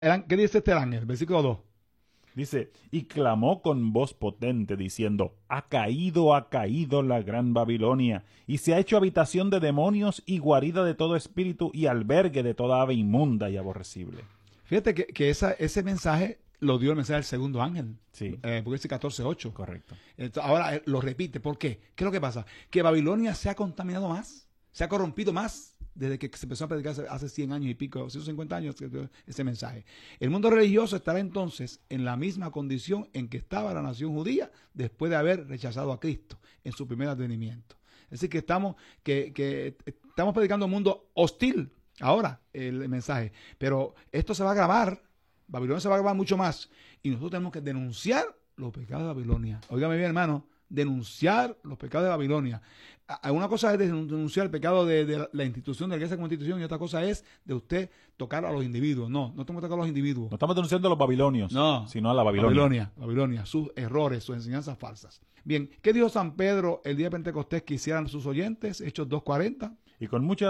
¿Qué dice este ángel? Versículo 2. Dice, y clamó con voz potente, diciendo, ha caído la gran Babilonia, y se ha hecho habitación de demonios y guarida de todo espíritu y albergue de toda ave inmunda y aborrecible. Fíjate que ese mensaje lo dio el mensaje del segundo ángel. Sí. Porque dice 14:8. Correcto. Entonces, ahora lo repite. ¿Por qué? ¿Qué es lo que pasa? Que Babilonia se ha contaminado más, se ha corrompido más desde que se empezó a predicar hace 100 años y pico, 150 años, ese mensaje. El mundo religioso estará entonces en la misma condición en que estaba la nación judía después de haber rechazado a Cristo en su primer advenimiento. Es decir, que estamos predicando un mundo hostil ahora, el mensaje. Pero esto se va a agravar, Babilonia se va a agravar mucho más. Y nosotros tenemos que denunciar los pecados de Babilonia. Óigame bien, hermano, denunciar los pecados de Babilonia. Una cosa es denunciar el pecado de la institución, de la iglesia como institución, y otra cosa es de usted tocar a los individuos. No tenemos que tocar a los individuos. No estamos denunciando a los babilonios, sino a la Babilonia, sus errores, sus enseñanzas falsas. Bien, ¿qué dijo San Pedro el día de Pentecostés que hicieran sus oyentes? Hechos 2:40. Y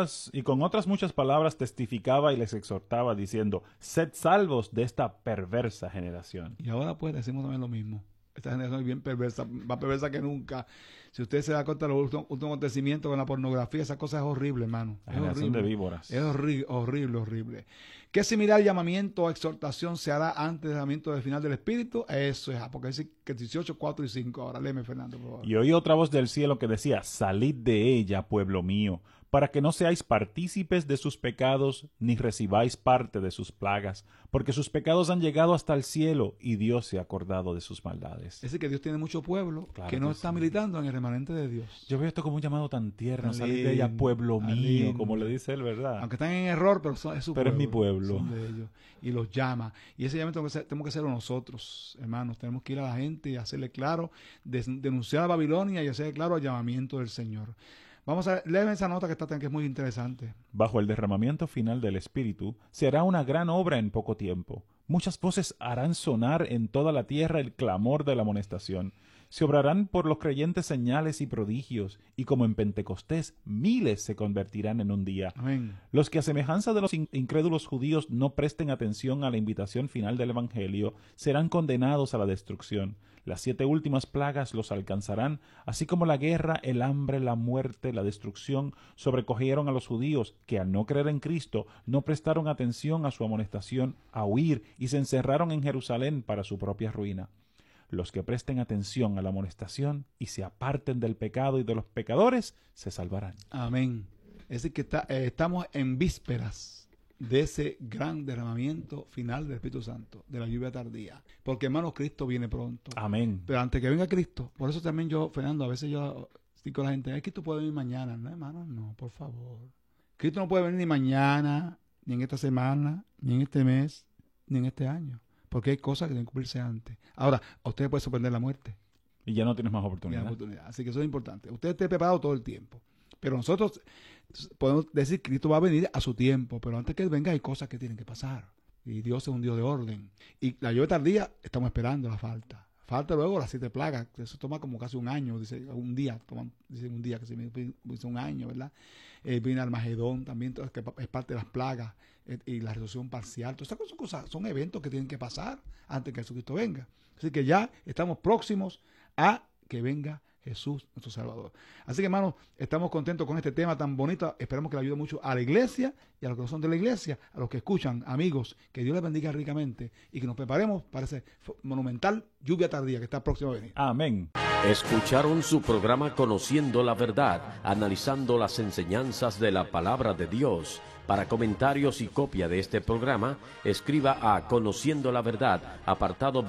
con otras muchas palabras testificaba y les exhortaba, diciendo, sed salvos de esta perversa generación. Y ahora pues decimos también lo mismo. Esta generación es bien perversa, más perversa que nunca. Si usted se da cuenta de los últimos acontecimientos con la pornografía, esa cosa es horrible, hermano. La generación de víboras. Es horrible. ¿Qué similar llamamiento o exhortación se hará antes del llamamiento del final del Espíritu? Eso es Apocalipsis 18, 4 y 5. Ahora léeme, Fernando, por favor. Y oí otra voz del cielo que decía, salid de ella, pueblo mío, para que no seáis partícipes de sus pecados, ni recibáis parte de sus plagas, porque sus pecados han llegado hasta el cielo, y Dios se ha acordado de sus maldades. Es decir, que Dios tiene mucho pueblo que no está militando en el remanente de Dios. Yo veo esto como un llamado tan tierno, salid de ella, pueblo mío, como le dice él, ¿verdad? Aunque están en error, pero es su pueblo. Pero es mi pueblo. Son de ellos. Y los llama. Y ese llamamiento tenemos que hacerlo nosotros, hermanos. Tenemos que ir a la gente y hacerle claro, denunciar a Babilonia y hacerle claro el llamamiento del Señor. Vamos a leer esa nota que es muy interesante. Bajo el derramamiento final del Espíritu, se hará una gran obra en poco tiempo. Muchas voces harán sonar en toda la tierra el clamor de la amonestación. Se obrarán por los creyentes señales y prodigios, y como en Pentecostés, miles se convertirán en un día. Amén. Los que a semejanza de los incrédulos judíos no presten atención a la invitación final del Evangelio, serán condenados a la destrucción. Las 7 últimas plagas los alcanzarán, así como la guerra, el hambre, la muerte, la destrucción, sobrecogieron a los judíos que al no creer en Cristo no prestaron atención a su amonestación a huir y se encerraron en Jerusalén para su propia ruina. Los que presten atención a la amonestación y se aparten del pecado y de los pecadores, se salvarán. Amén. Es decir, que estamos en vísperas de ese gran derramamiento final del Espíritu Santo, de la lluvia tardía. Porque, hermanos, Cristo viene pronto. Amén. Pero antes que venga Cristo, por eso también yo, Fernando, a veces yo digo con la gente, es que Cristo puede venir mañana. No, hermano, no, por favor. Cristo no puede venir ni mañana, ni en esta semana, ni en este mes, ni en este año. Porque hay cosas que deben cumplirse antes. Ahora, a usted puede sorprender la muerte. Y ya no tienes más oportunidad. Así que eso es importante. Usted esté preparado todo el tiempo. Pero nosotros podemos decir que Cristo va a venir a su tiempo, pero antes que Él venga hay cosas que tienen que pasar. Y Dios es un Dios de orden. Y la lluvia tardía, estamos esperando la falta. Falta luego las 7 plagas, que eso toma como casi un año, dice un día, dicen un día, que se dice un año, ¿verdad? Viene Armagedón también, que es parte de las plagas, y la resolución parcial. Todas esas cosas son eventos que tienen que pasar antes que Jesucristo venga. Así que ya estamos próximos a que venga Jesús, nuestro Salvador. Así que, hermanos, estamos contentos con este tema tan bonito. Esperamos que le ayude mucho a la iglesia y a los que no son de la iglesia, a los que escuchan, amigos, que Dios les bendiga ricamente y que nos preparemos para ese monumental lluvia tardía que está próximo a venir. Amén. Escucharon su programa Conociendo la Verdad, analizando las enseñanzas de la Palabra de Dios. Para comentarios y copia de este programa, escriba a Conociendo la Verdad, apartado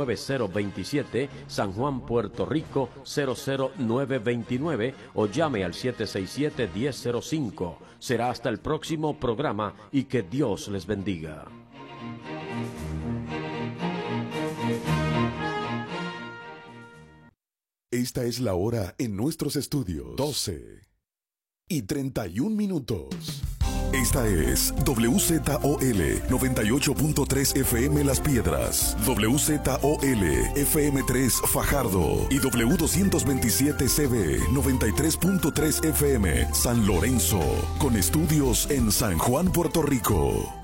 29027, San Juan, Puerto Rico, 00929, o llame al 767-1005. Será hasta el próximo programa y que Dios les bendiga. Esta es la hora en nuestros estudios, 12:31. Esta es WZOL 98.3 FM Las Piedras, WZOL FM3 Fajardo y W227CB 93.3 FM San Lorenzo, con estudios en San Juan, Puerto Rico.